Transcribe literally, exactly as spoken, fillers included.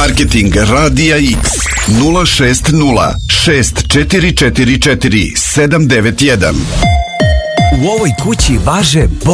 Marketing Radija X nula šest nula šest četiri četiri četiri sedam devet jedan. U ovoj kući važe